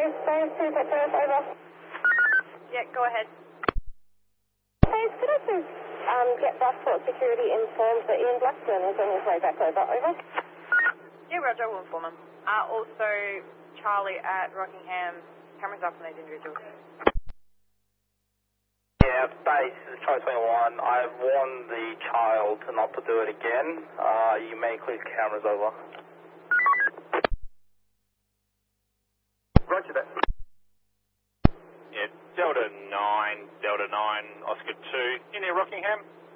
Base 2, Petros, over. Yeah, go ahead. Base, could I please get Buckport Security informed that Ian Blackburn is on his way back over, over? Yeah, Roger, we'll inform him. Also, Charlie at Rockingham, cameras up on these individuals. Yeah, base, Charlie 21. I've warned the child not to do it again. You may include cameras over. Roger that. Yeah, Delta 9, Oscar 2, in there Rockingham.